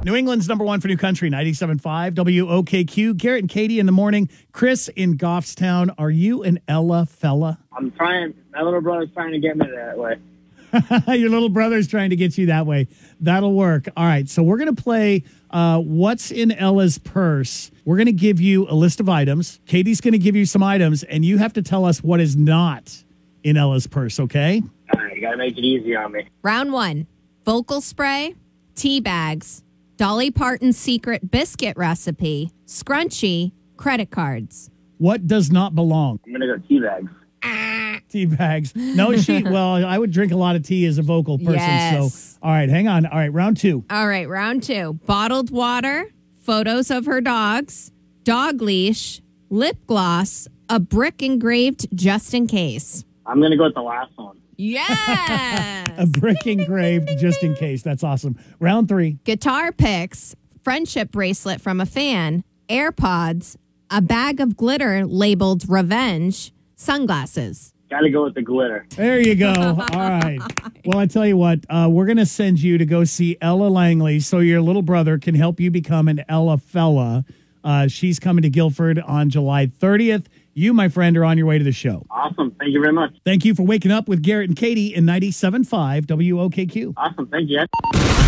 New England's number one for new country, 97.5 WOKQ. Garrett and Katie in the morning. Chris in Goffstown. Are you an Ella fella? I'm trying. My little brother's trying to get me that way. Your little brother's trying to get you that way. That'll work. All right, so we're going to play What's in Ella's Purse. We're going to give you a list of items. Katie's going to give you some items, and you have to tell us what is not in Ella's purse, okay? All right, you got to make it easy on me. Round one, vocal spray, tea bags, Dolly Parton's secret biscuit recipe, scrunchie, credit cards. What does not belong? I'm going to go tea bags. Tea bags. No, well, I would drink a lot of tea as a vocal person. Yes. So, all right, hang on. All right, round two. All right, round two, bottled water, photos of her dogs, dog leash, lip gloss, a brick engraved just in case. I'm going to go with the last one. Yes. A brick engraved just in case. That's awesome. Round three. Guitar picks, friendship bracelet from a fan, AirPods, a bag of glitter labeled revenge, sunglasses. Got to go with the glitter. There you go. All right. Well, I tell you what, we're going to send you to go see Ella Langley so your little brother can help you become an Ella fella. She's coming to Guilford on July 30th. You, my friend, are on your way to the show. Awesome. Thank you very much. Thank you for waking up with Garrett and Katie in 97.5 WOKQ. Awesome. Thank you.